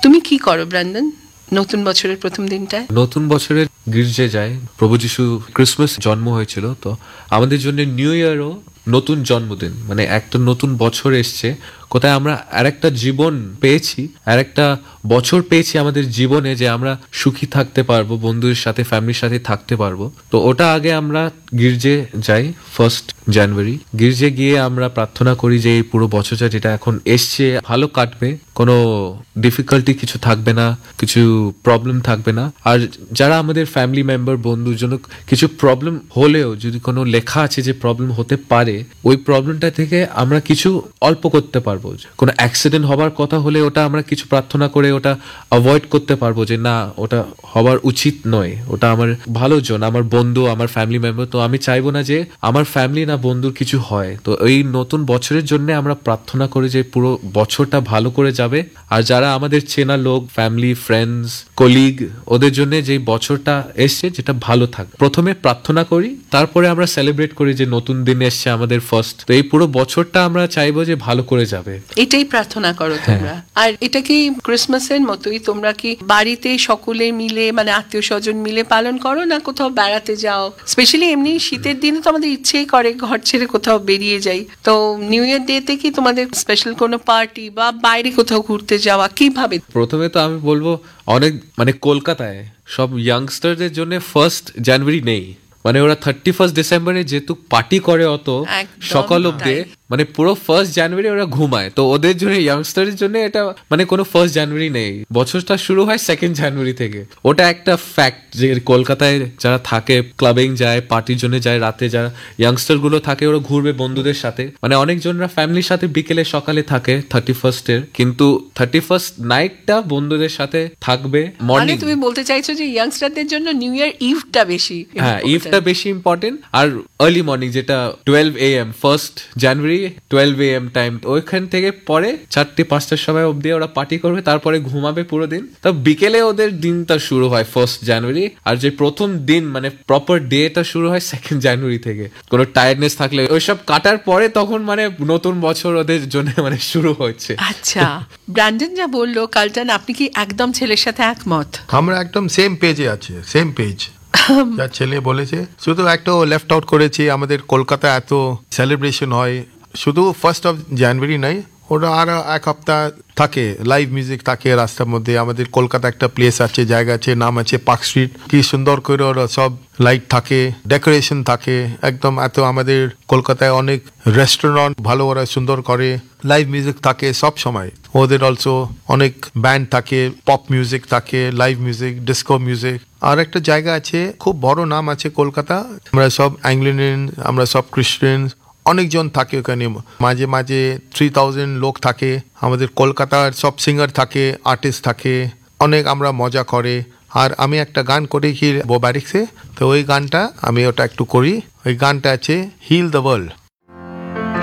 তুমি কি করো ব্র্যান্ডন নতুন বছরের প্রথম দিনটায়? নতুন বছরের গির্জে যায়। প্রভু যিশু ক্রিসমাস জন্ম হয়েছিল, তো আমাদের জন্য নিউ ইয়ারও নতুন জন্মদিন, মানে একটা নতুন বছর এসছে। কোথায় আমরা আরেকটা জীবন পেয়েছি, আরেকটা বছর পেয়েছি আমাদের জীবনে, যে আমরা সুখী থাকতে পারবো, বন্ধুদের সাথে ফ্যামিলির সাথে থাকতে পারবো। তো ওটা আগে আমরা গির্জে যাই 1 জানুয়ারি। গির্জে গিয়ে আমরা প্রার্থনা করি যে এই পুরো বছরটা যেটা এখন এসছে ভালো কাটবে, কোনো ডিফিকাল্টি কিছু থাকবে না, কিছু প্রবলেম থাকবে না। আর যারা আমাদের ফ্যামিলি মেম্বার বন্ধুর জন্য কিছু প্রবলেম হলেও, যদি কোনো লেখা আছে যে প্রবলেম হতে পারে, ওই প্রবলেমটা থেকে আমরা কিছু অল্প করতে পারবো। কোনো অ্যাক্সিডেন্ট হবার কথা হলে ওটা আমরা কিছু প্রার্থনা করে ওটা অ্যাভয়েড করতে পারবো, যে না ওটা হবার উচিত নয়, ওটা আমার ভালোর জন্য, আমার বন্ধু, আমার ফ্যামিলি মেম্বার। তো আমি চাইবো না যে আমার ফ্যামিলি না বন্ধুর কিছু হয়। তো এই নতুন বছরের জন্য আমরা প্রার্থনা করি যে পুরো বছরটা ভালো করে যাবে। আর যারা আমাদের চেনা লোক, ফ্যামিলি, ফ্রেন্ডস, কলিগ, ওদের জন্য যে বছরটা এসছে যেটা ভালো থাক, প্রথমে প্রার্থনা করি, তারপরে আমরা সেলিব্রেট করি যে নতুন দিন এসছে আমাদের ফার্স্ট। তো এই পুরো বছরটা আমরা চাইবো যে ভালো করে যাবে, এটাই প্রার্থনা করো তোমরা। আর এটা কি ক্রিসমাসের মতোই তোমরা কি বাড়িতে সকলে মিলে, মানে আত্মীয় স্বজন মিলে পালন করো, না কোথাও বেড়াতে যাও? স্পেশালি এমনি শীতের দিনে তো আমাদের ইচ্ছেই করে ঘর ছেড়ে কোথাও বেরিয়ে যাই। তো নিউ ইয়ার ডে তে কি তোমাদের স্পেশাল কোনো পার্টি বা বাইরে কোথাও ঘুরতে যাওয়া কিভাবে? প্রথমে তো আমি বলবো অনেক, মানে কলকাতায় সব ইয়াংস্টারদের জন্য 1 জানুয়ারি নেই, মানে ওরা 31 ডিসেম্বরে যেহেতু পার্টি করে অত সকাল অব্দি, মানে পুরো 1 জানুয়ারি ওরা ঘুমায়। তো ওদের জন্য, ইয়াংস্টারের জন্য এটা মানে কোনো 1 জানুয়ারি নেই। বছরটা শুরু হয় 2 জানুয়ারি থেকে। ওটা একটা ফ্যাক্ট যে কলকাতায় যারা থাকে, ক্লাবিং যায়, পার্টির জন্য যায়, রাতে যারা ইয়াংস্টার গুলো থাকে ওরা ঘুরবে বন্ধুদের সাথে। মানে অনেকজনরা ফ্যামিলির সাথে বিকেলে সকালে থাকে 31st এর, কিন্তু 31st নাইটটা বন্ধুদের সাথে থাকবে মর্নিং। তুমি বলতে চাইছো যে ইয়াংস্টারদের জন্য নিউ ইয়ার ইভটা বেশি? হ্যাঁ, ইভটা বেশি ইম্পর্টেন্ট। আর আর্লি মর্নিং যেটা 12 AM 1 জানুয়ারি 12 AM টাইম, ওইখান থেকে পরে 4-5টার সময় অব্দি ওরা পার্টি করবে, তারপরে ঘুমাবে পুরো দিন। তো বিকেলে ওদের দিনটা শুরু হয় 1 জানুয়ারি। আর যে প্রথম দিন মানে প্রপার ডেটা শুরু হয় 2 জানুয়ারি থেকে। কোনো টায়ার্ডনেস থাকলে ওইসব কাটার পরে তখন মানে নতুন বছর ওদের জন্য মানে শুরু হচ্ছে। আচ্ছা, ব্র্যান্ডন যা বললো কালটান, আপনি কি একদম ছেলের সাথে একমত? আমরা একদম সেম পেজে আছে, সেম পেজ। যা ছেলে বলেছে, শুধু একটা লেফট আউট করেছি। আমাদের কলকাতা এত সেলিব্রেশন হয়, শুধু 1 জানুয়ারি নাই, ওটা আর এক সপ্তাহ থাকে, লাইভ মিউজিক থাকে রাস্তার মধ্যে। আমাদের কলকাতা একটা প্লেস আছে, জায়গা আছে, নাম আছে পার্ক স্ট্রিট। কি সুন্দর করে ওরা সব লাইট থাকে, ডেকোরেশন থাকে একদম। এত আমাদের কলকাতায় অনেক রেস্টুরেন্ট ভালো ওরা সুন্দর করে, লাইভ মিউজিক থাকে সব সময়। ওদের অলসো অনেক ব্যান্ড থাকে, পপ মিউজিক থাকে, লাইভ মিউজিক, ডিস্কো মিউজিক। আর একটা জায়গা আছে, খুব বড় নাম আছে কলকাতা, আমরা সব অ্যাংলিনিয়ান, আমরা সব খ্রিস্টান, অনেকজন থাকে ওখানে। মাঝে মাঝে 3000 লোক থাকে। আমাদের কলকাতার সব সিঙ্গার থাকে, আর্টিস্ট থাকে, অনেক আমরা মজা করে। আর আমি একটা গান করি কি বোবারিক্সে, তো ওই গানটা আমি ওটা একটু করি। ওই গানটা আছে হিল দ্য ওয়ার্ল্ড।